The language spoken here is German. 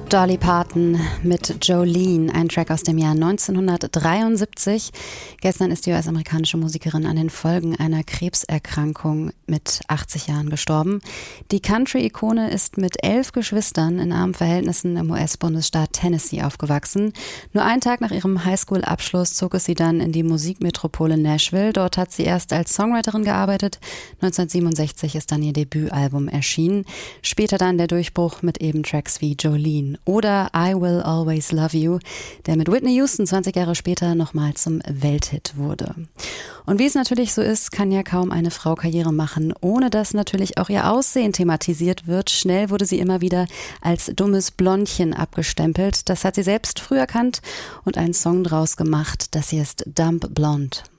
Dolly Parton mit Jolene, ein Track aus dem Jahr 1973. Gestern ist die US-amerikanische Musikerin an den Folgen einer Krebserkrankung mit 80 Jahren gestorben. Die Country-Ikone ist mit 11 Geschwistern in armen Verhältnissen im US-Bundesstaat Tennessee aufgewachsen. Nur einen Tag nach ihrem Highschool-Abschluss zog es sie dann in die Musikmetropole Nashville. Dort hat sie erst als Songwriterin gearbeitet. 1967 ist dann ihr Debütalbum erschienen. Später dann der Durchbruch mit eben Tracks wie Jolene oder I Will Always Love You, der mit Whitney Houston 20 Jahre später nochmal zum Welthit wurde. Und wie es natürlich so ist, kann ja kaum eine Frau Karriere machen, ohne dass natürlich auch ihr Aussehen thematisiert wird. Schnell wurde sie immer wieder als dummes Blondchen abgestempelt. Das hat sie selbst früh erkannt und einen Song draus gemacht. Das hier ist Dumb Blonde.